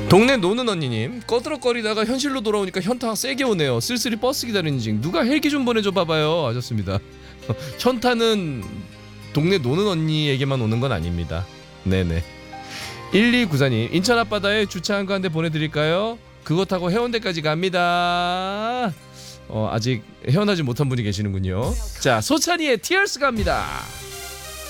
동네 노는 언니님, 꺼드럭거리다가 현실로 돌아오니까 현타가 세게 오네요. 쓸쓸히 버스 기다리는 중. 누가 헬기 좀 보내줘 봐봐요 하셨습니다. 현타는 동네 노는 언니에게만 오는 건 아닙니다. 네네. 1294님, 인천 앞바다에 주차한 거 한 대 보내드릴까요? 그거 타고 해운대까지 갑니다. 아직 헤어나지 못한 분이 계시는군요. 자, 소찬이의 티얼스 갑니다.